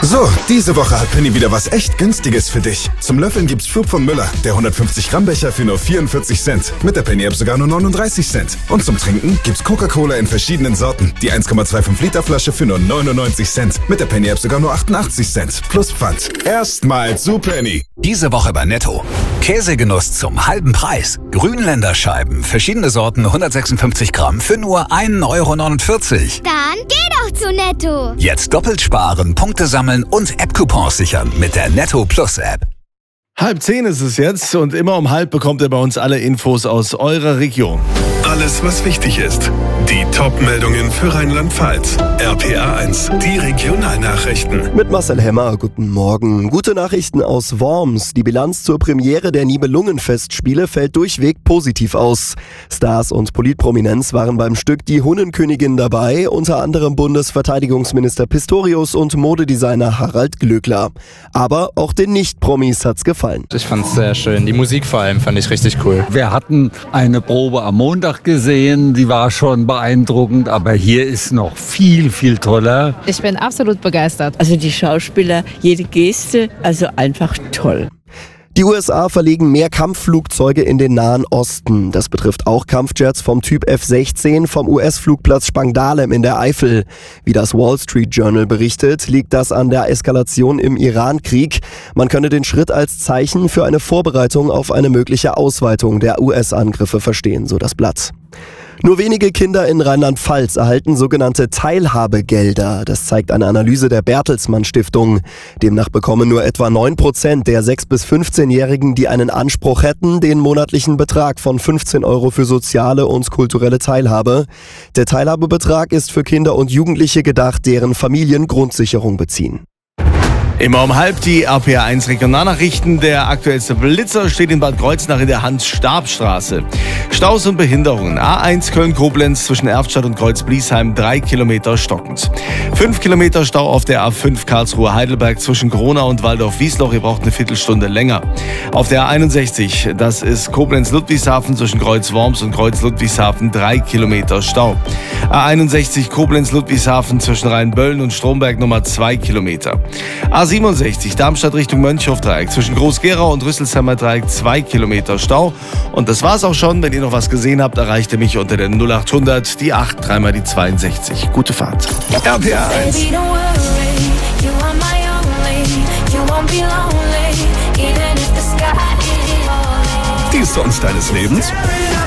So, diese Woche hat Penny wieder was echt Günstiges für dich. Zum Löffeln gibt's Flup von Müller, der 150 Gramm Becher für nur 44 Cent. Mit der Penny-App sogar nur 39 Cent. Und zum Trinken gibt's Coca-Cola in verschiedenen Sorten. Die 1,25 Liter Flasche für nur 99 Cent. Mit der Penny-App sogar nur 88 Cent. Plus Pfand. Erstmal zu Penny. Diese Woche bei Netto. Käsegenuss zum halben Preis. Grünländerscheiben, verschiedene Sorten, 156 Gramm für nur 1,49 €. Dann geh doch zu Netto. Jetzt doppelt sparen, Punkte sammeln und App-Coupons sichern mit der Netto Plus App. 9:30 ist es jetzt und immer um 9:30 bekommt ihr bei uns alle Infos aus eurer Region. Alles, was wichtig ist. Die Top-Meldungen für Rheinland-Pfalz. RPA 1, die Regionalnachrichten. Mit Marcel Hemmer, guten Morgen. Gute Nachrichten aus Worms. Die Bilanz zur Premiere der Nibelungenfestspiele fällt durchweg positiv aus. Stars und Politprominenz waren beim Stück Die Hunnenkönigin dabei, unter anderem Bundesverteidigungsminister Pistorius und Modedesigner Harald Glöckler. Aber auch den Nicht-Promis hat's gefallen. Ich fand's sehr schön. Die Musik vor allem fand ich richtig cool. Wir hatten eine Probe am Montag gesehen, die war schon beeindruckend, aber hier ist noch viel, viel toller. Ich bin absolut begeistert. Also die Schauspieler, jede Geste, also einfach toll. Die USA verlegen mehr Kampfflugzeuge in den Nahen Osten. Das betrifft auch Kampfjets vom Typ F-16 vom US-Flugplatz Spangdahlem in der Eifel. Wie das Wall Street Journal berichtet, liegt das an der Eskalation im Iran-Krieg. Man könne den Schritt als Zeichen für eine Vorbereitung auf eine mögliche Ausweitung der US-Angriffe verstehen, so das Blatt. Nur wenige Kinder in Rheinland-Pfalz erhalten sogenannte Teilhabegelder. Das zeigt eine Analyse der Bertelsmann Stiftung. Demnach bekommen nur etwa 9% der 6- bis 15-Jährigen, die einen Anspruch hätten, den monatlichen Betrag von 15 € für soziale und kulturelle Teilhabe. Der Teilhabebetrag ist für Kinder und Jugendliche gedacht, deren Familien Grundsicherung beziehen. Immer um 9:30 die RPA 1 Regionalnachrichten. Der aktuellste Blitzer steht in Bad Kreuznach in der Hans-Stab-Straße. Staus und Behinderungen. A1 Köln-Koblenz zwischen Erftstadt und Kreuz-Bliesheim 3 Kilometer stockend. 5 Kilometer Stau auf der A5 Karlsruhe-Heidelberg zwischen Gronau und Waldorf-Wiesloch. Ihr braucht eine Viertelstunde länger. Auf der A61, das ist Koblenz-Ludwigshafen zwischen Kreuz-Worms und Kreuz-Ludwigshafen 3 Kilometer Stau. A61 Koblenz-Ludwigshafen zwischen Rheinböllen und Stromberg Nummer 2 Kilometer. A67 Darmstadt Richtung Mönchhof-Dreieck zwischen Groß-Gerau und Rüsselsheimer Dreieck 2 Kilometer Stau. Und das war's auch schon. Wenn ihr noch was gesehen habt, erreicht ihr mich unter der 0800 die 8 3 die 62. Gute Fahrt. RPA 1. Die Songs deines Lebens?